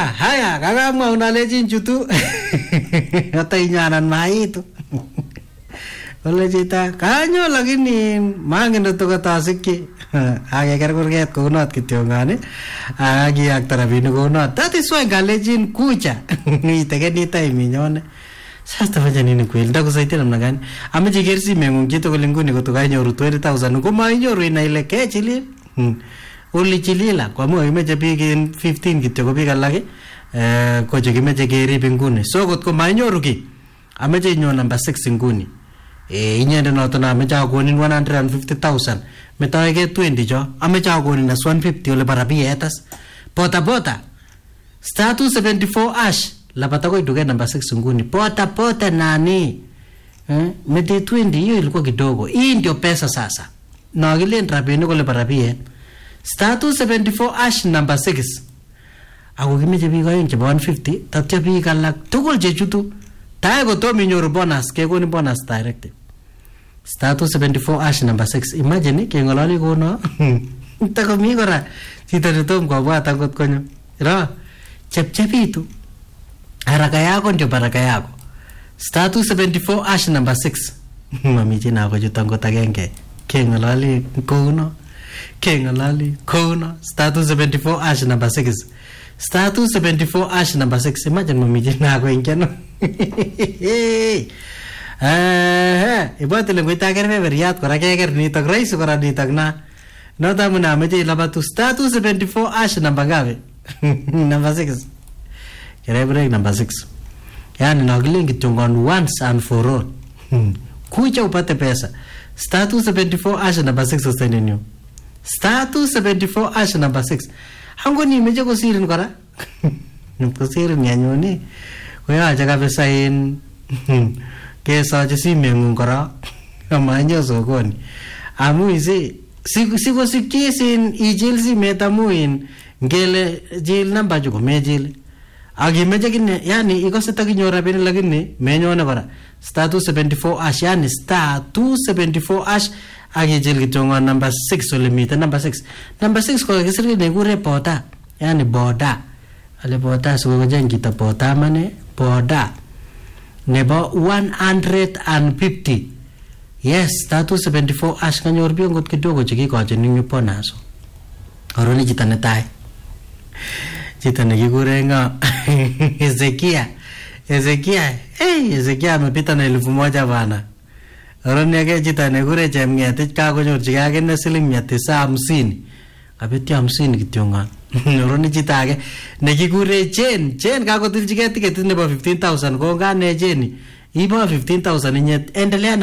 haya kakamwa unalejin chutu hata inyanan maitu ole chita kanyo lakini mangendo to katasiki age ker kurget kounot kityo ngani agi ak tarabini kounot that is why galejin kucha nitegeni time nyone sasa fanya nini kweli ndakusaidia namna gani ameje gersi mengung kito kolinguni kutokanyoru 20000 ngoma inyoru ina ile kechili ulichilila kwa moyo imeje bigin 15 kityo ko biga lagi ko je kimeje kerib nguni so kot ko mainyoru ki ameje inyo number 6 nguni inyende noto na ameje akonin 150000 metaige 20 jo ameje akonin na 150 ole barabietas pota star 274 ash lapata ko iduke number 6 nguni pota nani mete 20 hiyo ilikuwa kidogo hii ndio pesa sasa na gilen rabeni ko le barabie star 274 ash number 6 ako kimeje biik aeng chebo 150 tatya biik alak tugul che chutu tae ko to minyoru bonus ke koni bonus direct star 274 ash number 6 imagine ke ngolali kono tako mi kora chito netom kobwat akot konyo ra chepchepitu haraka yako ndio baraka yako star 274 ash number 6 mami jina ko chuto ngot agenge ke ngolali kono star 274 ash number 6 star 274 ash number 6 imagine mami jina ko ingeno ibotele ngoita kerbe beriat kora keker nitok rais kora nitok na nota muna meje labatu star 274 ash number gabe number 6 kere break number 6 yani nagilen kitongon once and for all kuja upate pesa star 274 ash number 6 usenenyo star 274 ash number 6 hango ni meje ko sirin kora ko sirin yanyoni ko ya jaga pesa in kesa je simengun kora amanyo sokoni amu isi siko sikisin ijilsi metamuin ngele jil namba juko mejil agi meje kine yani ikose takinyora bene lakini menyone kora star 274 ash yani star 274 ash agi jil kitongo number 6 ole mita number 6 ko kisiri ne gure pota yani boda ale boda so ko jen kita pota mane boda nebo 150 yes star 274 ash kanyor bi ngot kidogo chiki ko jen nyu ponaso oroni jitane tai jitane kigure nga Ezekia Ezekia amepita na 1000 bana oroni yake jitane gure chemngete kakonyor chikake na siling 950 abetia 50 kityonga oroni jitage nekigure Jen kakotilchike ticket nebo 15000 ko ngane Jen ibo 15000 inyet endelea